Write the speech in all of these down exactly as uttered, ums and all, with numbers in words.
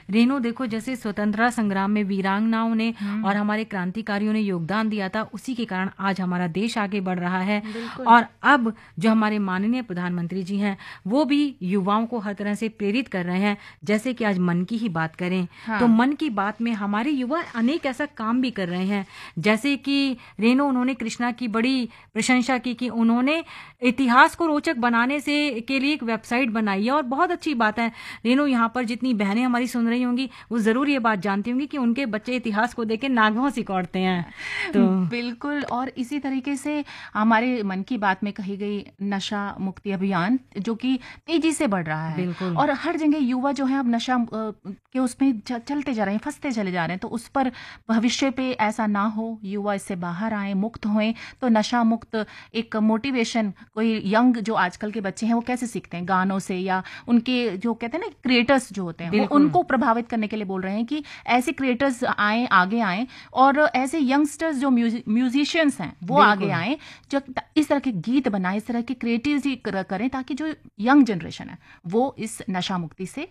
Reno देखो, जैसे स्वतंत्रता संग्राम में वीरांगनाओं ने और हमारे क्रांतिकारियों ने योगदान दिया था, उसी के कारण आज हमारा देश आगे बढ़ रहा है। और अब जो हमारे माननीय प्रधानमंत्री जी हैं वो भी युवाओं को हर तरह से प्रेरित कर रहे हैं। जैसे कि आज मन की ही बात करें हाँ। तो मन की बात में हमारे युवा अनेक ऐसा काम भी कर रहे हैं। जैसे कि रेनो, उन्होंने कृष्णा की बड़ी प्रशंसा की कि उन्होंने इतिहास को रोचक बनाने से के लिए एक वेबसाइट बनाई है, और बहुत अच्छी बात है। रेनो, यहाँ पर जितनी बहनें हमारी सुन रही होंगी वो जरूर ये बात जानती होंगी कि उनके बच्चे इतिहास को देख के नागों सिकोड़ते हैं। तो बिल्कुल। और इसी तरीके से हमारे मन की बात में कही गई नशा मुक्ति अभियान जो कि तेजी से बढ़ रहा है, और हर जगह युवा जो है अब नशा के उसमें चलते जा रहे हैं, फंसते चले जा रहे हैं। तो उस पर भविष्य पे ऐसा ना हो, युवा इससे बाहर आए, मुक्त होएं। तो नशा मुक्त एक मोटिवेशन कोई यंग जो आजकल के बच्चे हैं वो कैसे सीखते हैं, गानों से, या उनके जो कहते हैं ना क्रिएटर्स जो होते हैं वो उनको प्रभावित करने के लिए बोल रहे हैं कि ऐसे क्रिएटर्स आए, आगे आए, और ऐसे यंगस्टर्स जो म्यूजिशियंस हैं वो आगे आए, जो इस तरह के गीत बनाए, इस तरह की क्रिएटिविटी करें, ताकि जो यंग जनरेशन है वो इस नशा मुक्ति से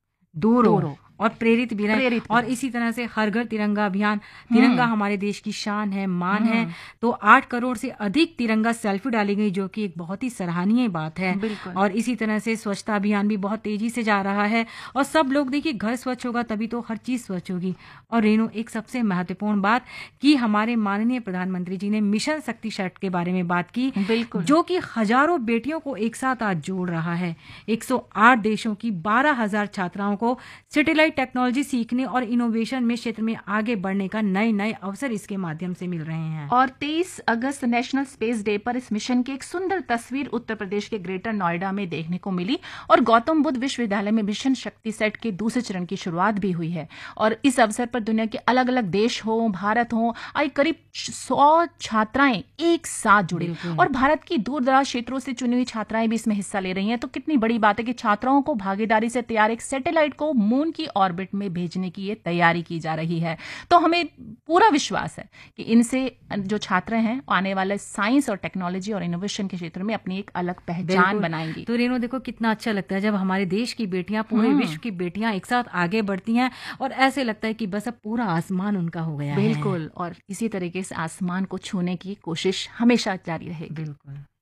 दूर हो और प्रेरित भी रहे। और इसी तरह से हर घर तिरंगा अभियान, तिरंगा हमारे देश की शान है, मान है। तो आठ करोड़ से अधिक तिरंगा सेल्फी डाली गई, जो कि एक बहुत ही सराहनीय बात है। और इसी तरह से स्वच्छता अभियान भी बहुत तेजी से जा रहा है, और सब लोग देखिए, घर स्वच्छ होगा तभी तो हर चीज स्वच्छ होगी। और रेणु, एक सबसे महत्वपूर्ण बात कि हमारे माननीय प्रधानमंत्री जी ने मिशन शक्ति शर्ट के बारे में बात की, जो कि हजारों बेटियों को एक साथ आज जोड़ रहा है। एक सौ आठ देशों की बारह हजार छात्राओं को सैटेलाइट टेक्नोलॉजी सीखने और इनोवेशन में क्षेत्र में आगे बढ़ने का नए नए अवसर इसके माध्यम से मिल रहे हैं। और तेईस अगस्त नेशनल स्पेस डे पर इस मिशन की एक सुंदर तस्वीर उत्तर प्रदेश के ग्रेटर नोएडा में देखने को मिली, और गौतम बुद्ध विश्वविद्यालय में मिशन शक्ति सेट के दूसरे चरण की शुरुआत भी हुई है। और इस अवसर पर दुनिया के अलग अलग देश हो, भारत हो, आई करीब सौ छात्राएं एक साथ जुड़ी, और भारत की दूर दराज क्षेत्रों से चुनी हुई छात्राएं भी इसमें हिस्सा ले रही हैं। तो कितनी बड़ी बात है कि छात्राओं को भागीदारी से तैयार एक सैटेलाइट को मून की ऑर्बिट में भेजने की ये तैयारी की जा रही है। तो हमें पूरा विश्वास है कि इनसे जो छात्र हैं आने वाले साइंस और टेक्नोलॉजी और इनोवेशन के क्षेत्र में अपनी एक अलग पहचान बनाएंगी। तो रेणु, देखो कितना अच्छा लगता है जब हमारे देश की बेटियां, पूरे विश्व की बेटियां एक साथ आगे बढ़ती हैं, और ऐसे लगता है कि बस अब पूरा आसमान उनका हो गया है। बिल्कुल। और इसी तरीके से आसमान को छूने की कोशिश हमेशा जारी रहेगी। बिल्कुल।